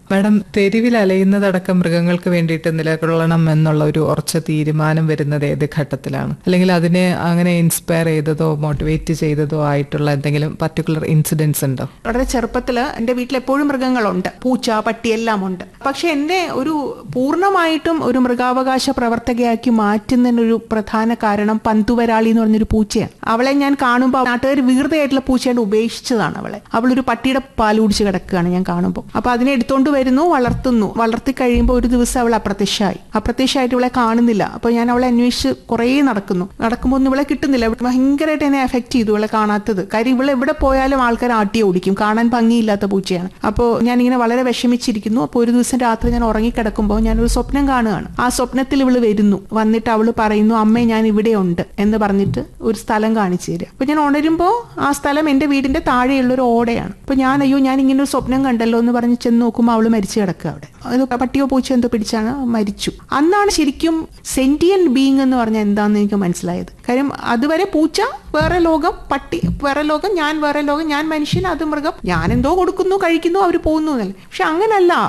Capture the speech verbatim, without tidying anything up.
Madam, തെരുവിൽ അലയുന്നതടക്കം മൃഗങ്ങൾക്ക് വേണ്ടിയിട്ട് നിലകൊള്ളണം എന്നുള്ള ഒരു ഉറച്ച തീരുമാനം വരുന്നത് ഏത് ഘട്ടത്തിലാണ്? അല്ലെങ്കിൽ അതിനെ അങ്ങനെ ഇൻസ്പയർ ചെയ്തതോ മോട്ടിവേറ്റ് ചെയ്തതോ ആയിട്ടുള്ള എന്തെങ്കിലും പർട്ടിക്കുലർ ഇൻസിഡൻസ് ഉണ്ടോ? വളരെ ചെറുപ്പത്തില് എന്റെ വീട്ടിൽ എപ്പോഴും മൃഗങ്ങളുണ്ട്, പൂച്ച, പട്ടി എല്ലാം ഉണ്ട്. പക്ഷെ എന്നെ ഒരു പൂർണ്ണമായിട്ടും ഒരു മൃഗാവകാശ പ്രവർത്തകയാക്കി മാറ്റുന്നതിനൊരു പ്രധാന കാരണം പന്തുവരാളി എന്ന് പറഞ്ഞൊരു പൂച്ചയാണ്. അവളെ ഞാൻ കാണുമ്പോൾ നാട്ടുകാർ വികൃതയായിട്ടുള്ള പൂച്ചയായിട്ട് ഉപേക്ഷിച്ചതാണ് അവളെ. അവളൊരു പട്ടിയുടെ പാൽ കുടിച്ച് കിടക്കുകയാണ് ഞാൻ കാണുമ്പോൾ. അപ്പൊ അതിനെ എടുത്തോണ്ട് വരുന്നു, വളർത്തുന്നു. വളർത്തി കഴിയുമ്പോൾ ഒരു ദിവസം അവൾ അപ്രത്യക്ഷമായി. അപ്രത്യക്ഷമായിട്ട് ഇവളെ കാണുന്നില്ല. അപ്പൊ ഞാൻ അവളെ അന്വേഷിച്ച് കുറേ നടക്കുന്നു. നടക്കുമ്പോൾ ഒന്നും ഇവളെ കിട്ടുന്നില്ല. ഭയങ്കരമായിട്ട് എന്നെ എഫക്ട് ചെയ്തു ഇവളെ കാണാത്തത്. കാര്യം ഇവളെ എവിടെ പോയാലും ആൾക്കാർ ആട്ടി ഓടിക്കും. കാണാൻ ഭംഗിയില്ലാത്ത പൂച്ചയാണ്. അപ്പോൾ ഞാനിങ്ങനെ വളരെ വിഷമിച്ചിരിക്കുന്നു. അപ്പോൾ ഒരു ദിവസം രാത്രി ഞാൻ ഉറങ്ങിക്കിടക്കുമ്പോൾ ഞാനൊരു സ്വപ്നം കാണുകയാണ്. ആ സ്വപ്നത്തിൽ ഇവള് വരുന്നു. വന്നിട്ട് അവള് പറയുന്നു, അമ്മേ ഞാൻ ഇവിടെ ഉണ്ട് എന്ന് പറഞ്ഞിട്ട് ഒരു സ്ഥലം കാണിച്ചു തരിക. അപ്പൊ ഞാൻ ഉണരുമ്പോൾ ആ സ്ഥലം എന്റെ വീടിന്റെ താഴെയുള്ള ഒരു ഓടയാണ്. അപ്പൊ ഞാൻ അയ്യോ ഞാൻ ഇങ്ങനെ ഒരു സ്വപ്നം കണ്ടല്ലോ എന്ന് പറഞ്ഞ് ചെന്ന് നോക്കുമ്പോൾ അവള് മരിച്ചു കിടക്കുക അവിടെ. അത് പട്ടിയോ പൂച്ചയോ എന്തോ പിടിച്ചാണ് മരിച്ചു. അന്നാണ് ശരിക്കും സെന്റിയൻ ബീങ് എന്ന് പറഞ്ഞാൽ എന്താന്ന് എനിക്ക് മനസ്സിലായത്. കാര്യം അതുവരെ പൂച്ച വേറെ ലോകം, പട്ടി വേറെ ലോകം, ഞാൻ വേറെ ലോകം, ഞാൻ മനുഷ്യൻ, അത് മൃഗം, ഞാൻ എന്തോ കൊടുക്കുന്നു കഴിക്കുന്നു അവർ പോകുന്നു എന്നല്ലേ. പക്ഷെ അങ്ങനല്ല.